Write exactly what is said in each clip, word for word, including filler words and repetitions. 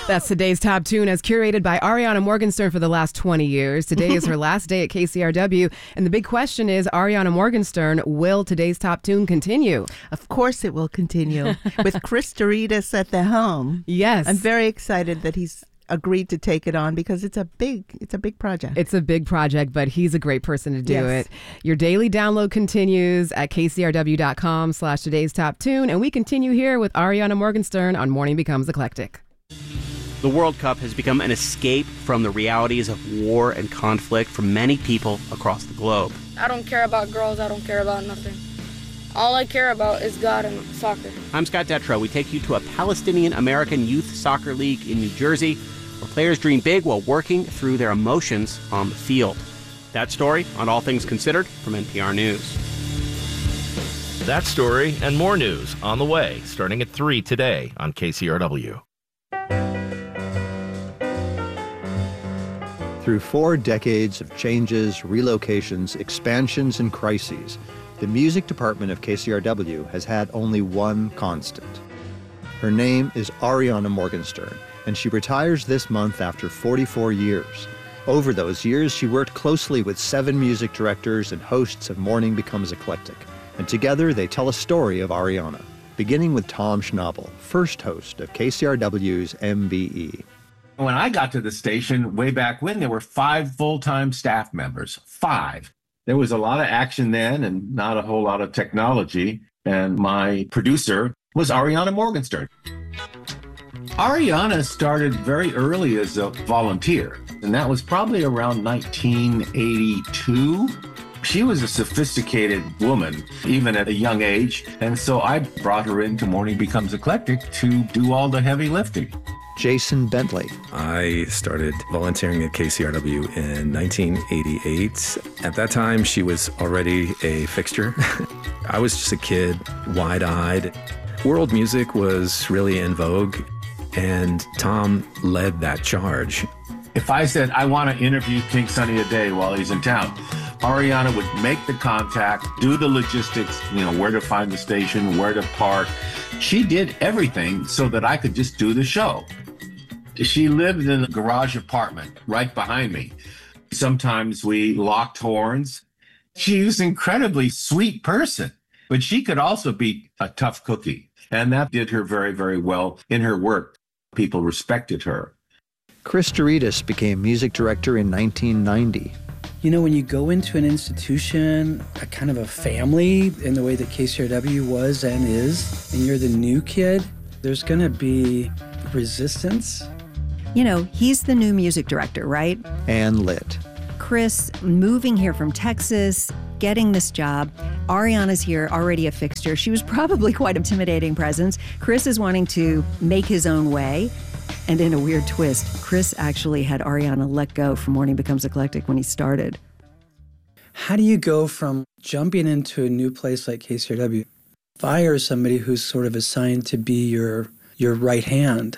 That's today's top tune as curated by Ariana Morgenstern for the last twenty years. Today is her last day at K C R W. And the big question is, Ariana Morgenstern, will today's top tune continue? Of course it will continue with Chris Douridas at the helm. Yes. I'm very excited that he's agreed to take it on because it's a big, it's a big project. It's a big project, but he's a great person to do Yes. it. Your daily download continues at kcrw.com slash today's top tune. And we continue here with Ariana Morgenstern on Morning Becomes Eclectic. The World Cup has become an escape from the realities of war and conflict for many people across the globe. I don't care about girls. I don't care about nothing. All I care about is God and soccer. I'm Scott Detrow. We take you to a Palestinian-American youth soccer league in New Jersey where players dream big while working through their emotions on the field. That story on All Things Considered from N P R News. That story and more news on the way, starting at three today on K C R W. Through four decades of changes, relocations, expansions, and crises, the music department of K C R W has had only one constant. Her name is Ariana Morgenstern, and she retires this month after forty-four years. Over those years, she worked closely with seven music directors and hosts of Morning Becomes Eclectic, and together they tell a story of Ariana, beginning with Tom Schnabel, first host of K C R W's M B E. When I got to the station way back when, there were five full-time staff members. Five. There was a lot of action then and not a whole lot of technology. And my producer was Ariana Morgenstern. Ariana started very early as a volunteer, and that was probably around nineteen eighty-two. She was a sophisticated woman, even at a young age. And so I brought her into Morning Becomes Eclectic to do all the heavy lifting. Jason Bentley. I started volunteering at K C R W in nineteen eighty-eight. At that time, she was already a fixture. I was just a kid, wide-eyed. World music was really in vogue, and Tom led that charge. If I said, I want to interview King Sunny Ade while he's in town, Ariana would make the contact, do the logistics, you know, where to find the station, where to park. She did everything so that I could just do the show. She lived in a garage apartment right behind me. Sometimes we locked horns. She was an incredibly sweet person, but she could also be a tough cookie. And that did her very, very well in her work. People respected her. Chris Douridas became music director in nineteen ninety. You know, when you go into an institution, a kind of a family in the way that K C R W was and is, and you're the new kid, there's going to be resistance. You know, he's the new music director, right? Ann Litt. Chris, moving here from Texas, getting this job. Ariana's here, already a fixture. She was probably quite an intimidating presence. Chris is wanting to make his own way. And in a weird twist, Chris actually had Ariana let go from Morning Becomes Eclectic when he started. How do you go from jumping into a new place like K C R W, fire somebody who's sort of assigned to be your your right hand,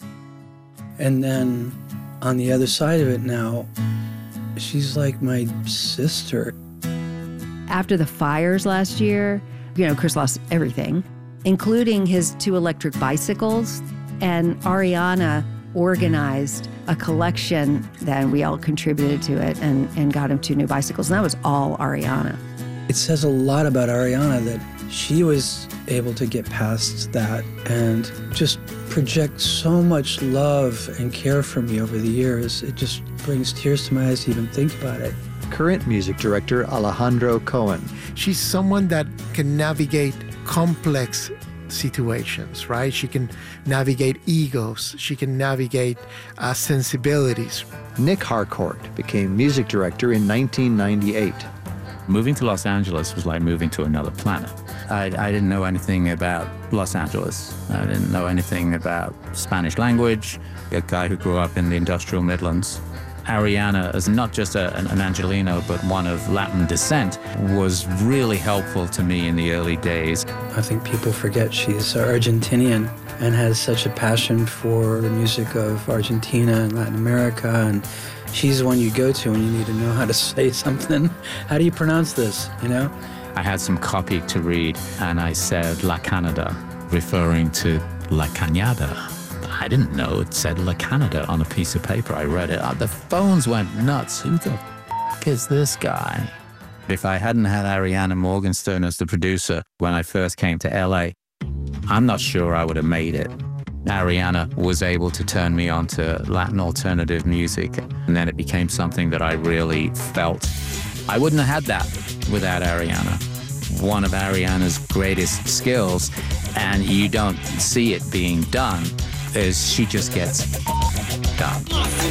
and then on the other side of it now, she's like my sister. After the fires last year, you know, Chris lost everything, including his two electric bicycles. And Ariana organized a collection that we all contributed to it and, and got him two new bicycles. And that was all Ariana. It says a lot about Ariana that she was able to get past that and just project so much love and care for me over the years. It just brings tears to my eyes to even think about it. Current music director Alejandro Cohen. She's someone that can navigate complex situations, right? She can navigate egos. She can navigate uh, sensibilities. Nick Harcourt became music director in nineteen ninety-eight. Moving to Los Angeles was like moving to another planet. I, I didn't know anything about Los Angeles. I didn't know anything about Spanish language. A guy who grew up in the industrial Midlands. Ariana, as not just a, an, an Angelino, but one of Latin descent, was really helpful to me in the early days. I think people forget she's Argentinian and has such a passion for the music of Argentina and Latin America, and she's the one you go to when you need to know how to say something. How do you pronounce this, you know? I had some copy to read, and I said La Canada, referring to La Cañada, I didn't know it said La Canada on a piece of paper. I read it. The phones went nuts. Who the f*** is this guy? If I hadn't had Ariana Morgenstern as the producer when I first came to L A, I'm not sure I would have made it. Ariana was able to turn me on to Latin alternative music, and then it became something that I really felt. I wouldn't have had that without Ariana. One of Ariana's greatest skills, and you don't see it being done, is she just gets done.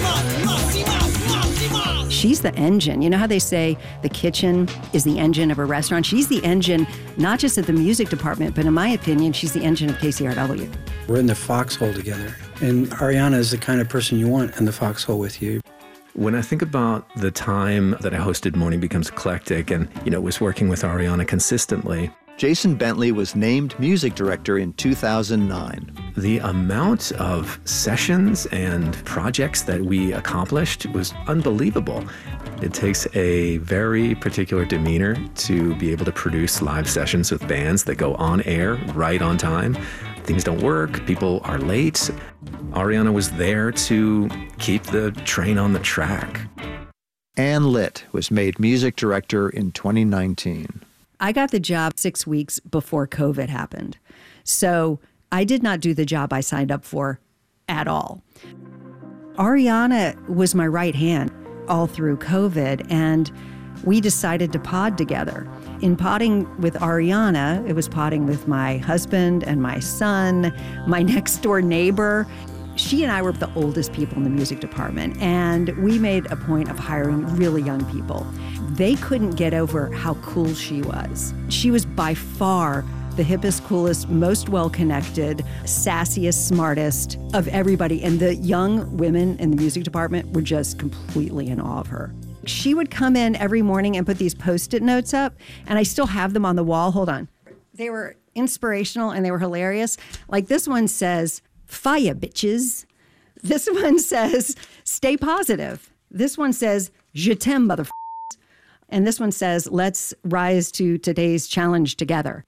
She's the engine. You know how they say the kitchen is the engine of a restaurant? She's the engine, not just of the music department, but in my opinion, she's the engine of K C R W. We're in the foxhole together, and Ariana is the kind of person you want in the foxhole with you. When I think about the time that I hosted Morning Becomes Eclectic and, you know, was working with Ariana consistently, Jason Bentley was named music director in two thousand nine. The amount of sessions and projects that we accomplished was unbelievable. It takes a very particular demeanor to be able to produce live sessions with bands that go on air right on time. Things don't work, people are late. Ariana was there to keep the train on the track. Ann Litt was made music director in twenty nineteen. I got the job six weeks before COVID happened. So I did not do the job I signed up for at all. Ariana was my right hand all through COVID, and we decided to pod together. In podding with Ariana, it was podding with my husband and my son, my next door neighbor. She and I were the oldest people in the music department, and we made a point of hiring really young people. They couldn't get over how cool she was. She was by far the hippest, coolest, most well-connected, sassiest, smartest of everybody. And the young women in the music department were just completely in awe of her. She would come in every morning and put these Post-it notes up, and I still have them on the wall. Hold on. They were inspirational and they were hilarious. Like this one says, "Fire, bitches." This one says, "Stay positive." This one says, "Je t'aime, motherfuckers." And this one says, "Let's rise to today's challenge together."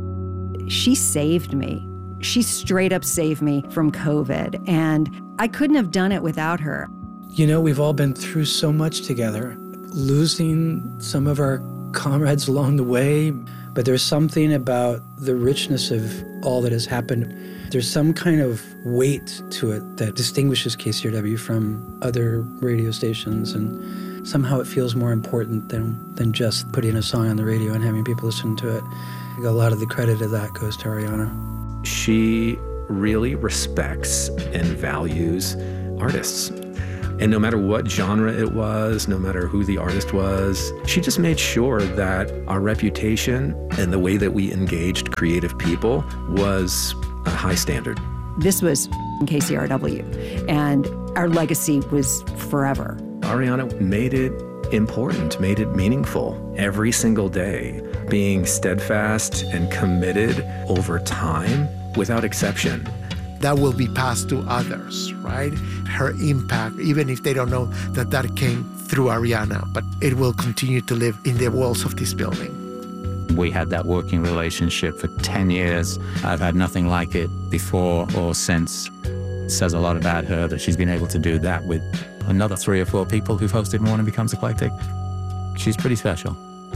She saved me. She straight up saved me from COVID, and I couldn't have done it without her. You know, we've all been through so much together, losing some of our comrades along the way, but there's something about the richness of all that has happened. There's some kind of weight to it that distinguishes K C R W from other radio stations, and somehow it feels more important than, than just putting a song on the radio and having people listen to it. A lot of the credit of that goes to Ariana. She really respects and values artists. And no matter what genre it was, no matter who the artist was, she just made sure that our reputation and the way that we engaged creative people was a high standard. This was K C R W, and our legacy was forever. Ariana made it important, made it meaningful every single day, being steadfast and committed over time without exception. That will be passed to others, right? Her impact, even if they don't know that that came through Ariana, but it will continue to live in the walls of this building. We had that working relationship for ten years. I've had nothing like it before or since. It says a lot about her that she's been able to do that with another three or four people who've hosted Morning Becomes Eclectic. She's pretty special.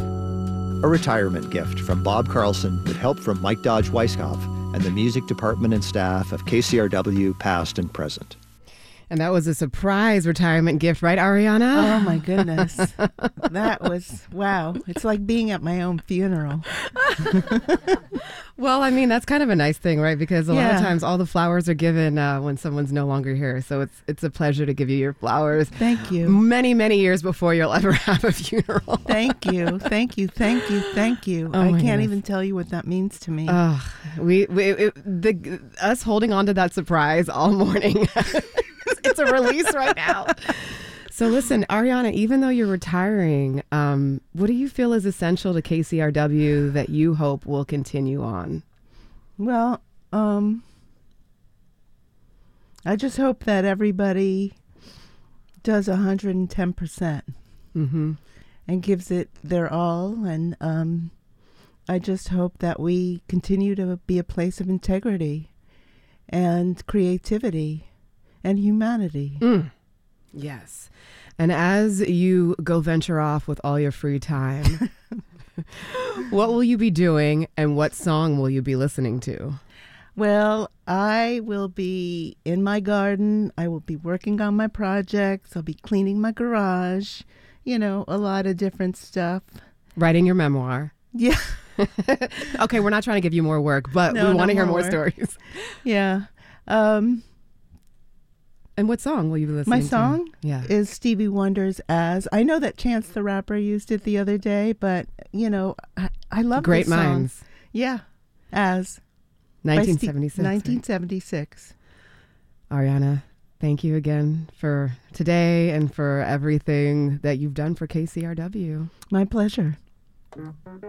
A retirement gift from Bob Carlson with help from Mike Dodge Weisskopf and the music department and staff of K C R W, past and present. And that was a surprise retirement gift, right, Ariana? Oh, my goodness. That was, wow. It's like being at my own funeral. Well, I mean, that's kind of a nice thing, right? Because a yeah. lot of times all the flowers are given uh, when someone's no longer here. So it's it's a pleasure to give you your flowers. Thank you. Many, many years before you'll ever have a funeral. Thank you. Thank you. Thank you. Thank you. Oh I can't goodness. even tell you what that means to me. Uh, we, we it, the us holding on to that surprise all morning. It's a release right now. So listen, Ariana, even though you're retiring, um, what do you feel is essential to K C R W that you hope will continue on? Well, um, I just hope that everybody does one hundred ten percent mm-hmm. and gives it their all. And um, I just hope that we continue to be a place of integrity and creativity and humanity. Mm. Yes. And as you go venture off with all your free time, what will you be doing and what song will you be listening to? Well, I will be in my garden. I will be working on my projects. I'll be cleaning my garage. You know, a lot of different stuff. Writing your memoir. Yeah. Okay, we're not trying to give you more work, but No, we want to no hear more more. stories. Yeah. Um, and what song will you be listening my to? song Yeah. is Stevie Wonder's As. I know that Chance the Rapper used it the other day, but, you know, I, I love Great this song. Minds. Yeah. As. nineteen seventy-six. Ste- nineteen seventy-six. Ariana, thank you again for today and for everything that you've done for K C R W. My pleasure.